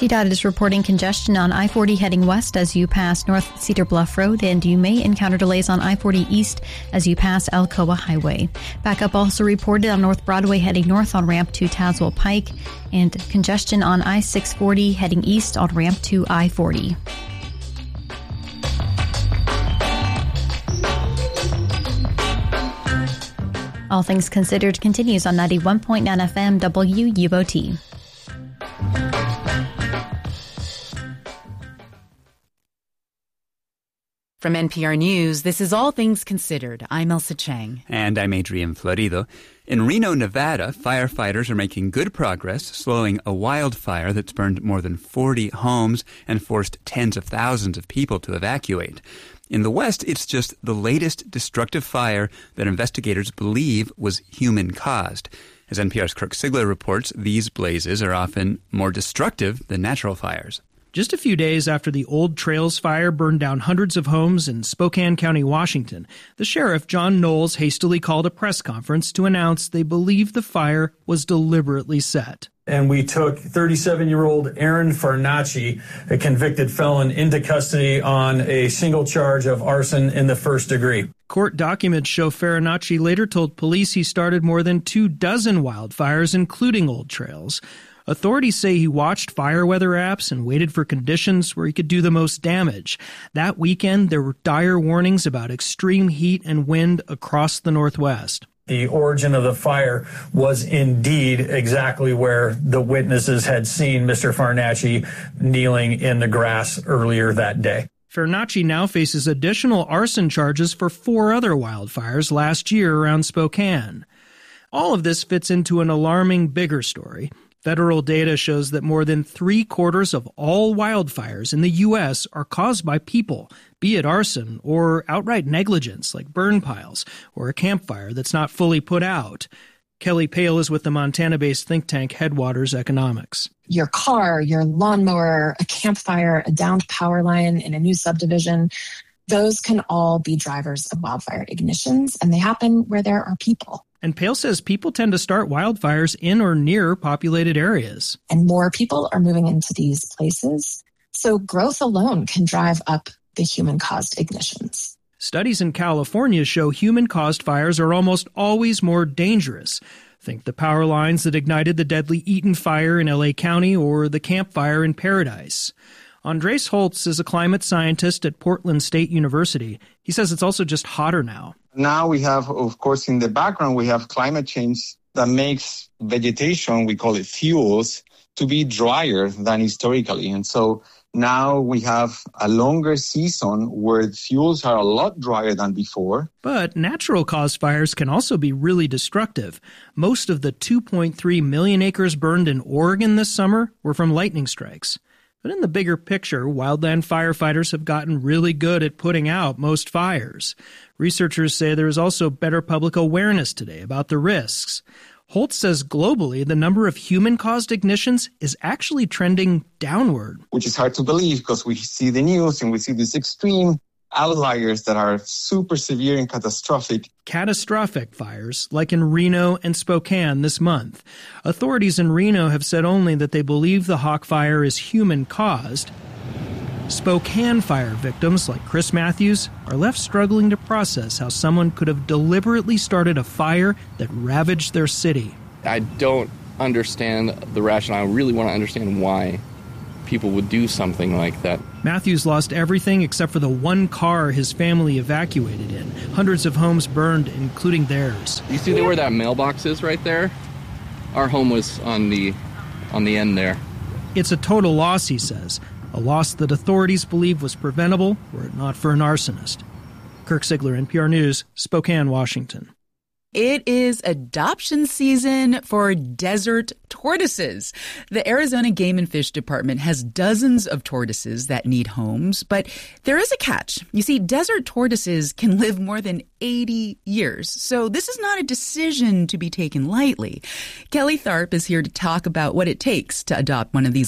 DDOT is reporting congestion on I-40 heading west as you pass North Cedar Bluff Road, and you may encounter delays on I-40 east as you pass Alcoa Highway. Backup also reported on North Broadway heading north on ramp to Tazewell Pike, and congestion on I-640 heading east on ramp to I-40. All Things Considered continues on 91.9 FM WUOT. From NPR News, this is All Things Considered. I'm Elsa Chang. And I'm Adrian Florido. In Reno, Nevada, firefighters are making good progress, slowing a wildfire that's burned more than 40 homes and forced tens of thousands of people to evacuate. In the West, it's just the latest destructive fire that investigators believe was human-caused. As NPR's Kirk Sigler reports, these blazes are often more destructive than natural fires. Just a few days after the Old Trails fire burned down hundreds of homes in Spokane County, Washington, the sheriff, John Knowles, hastily called a press conference to announce they believe the fire was deliberately set. And we took 37-year-old Aaron Farnacci, a convicted felon, into custody on a single charge of arson in the first degree. Court documents show Farnacci later told police he started more than 24 wildfires, including Old Trails. Authorities say he watched fire weather apps and waited for conditions where he could do the most damage. That weekend, there were dire warnings about extreme heat and wind across the Northwest. The origin of the fire was indeed exactly where the witnesses had seen Mr. Farnacci kneeling in the grass earlier that day. Farnacci now faces additional arson charges for 4 other wildfires last year around Spokane. All of this fits into an alarming bigger story. Federal data shows that more than 3/4 of all wildfires in the U.S. are caused by people, be it arson or outright negligence like burn piles or a campfire that's not fully put out. Kelly Pale is with the Montana-based think tank Headwaters Economics. Your car, your lawnmower, a campfire, a downed power line in a new subdivision, those can all be drivers of wildfire ignitions, and they happen where there are people. And Pale says people tend to start wildfires in or near populated areas. And more people are moving into these places. So growth alone can drive up the human-caused ignitions. Studies in California show human-caused fires are almost always more dangerous. Think the power lines that ignited the deadly Eaton fire in L.A. County or the campfire in Paradise. Andres Holtz is a climate scientist at Portland State University. He says it's also just hotter now. Now we have, of course, in the background, we have climate change that makes vegetation, we call it fuels, to be drier than historically. And so now we have a longer season where fuels are a lot drier than before. But natural cause fires can also be really destructive. Most of the 2.3 million acres burned in Oregon this summer were from lightning strikes. But in the bigger picture, wildland firefighters have gotten really good at putting out most fires. Researchers say there is also better public awareness today about the risks. Holtz says globally, the number of human-caused ignitions is actually trending downward. Which is hard to believe because we see the news and we see these extreme outliers that are super severe and catastrophic. Catastrophic fires, like in Reno and Spokane this month. Authorities in Reno have said only that they believe the Hawk Fire is human-caused. Spokane fire victims, like Chris Matthews, are left struggling to process how someone could have deliberately started a fire that ravaged their city. I don't understand the rationale. I really want to understand why people would do something like that. Matthews lost everything except for the one car his family evacuated in. Hundreds of homes burned, including theirs. You see where that mailbox is right there? Our home was on the end there. It's a total loss, he says. A loss that authorities believe was preventable were it not for an arsonist. Kirk Sigler, NPR News, Spokane, Washington. It is adoption season for desert tortoises. The Arizona Game and Fish Department has dozens of tortoises that need homes, but there is a catch. You see, desert tortoises can live more than 80 years, so this is not a decision to be taken lightly. Kelly Tharp is here to talk about what it takes to adopt one of these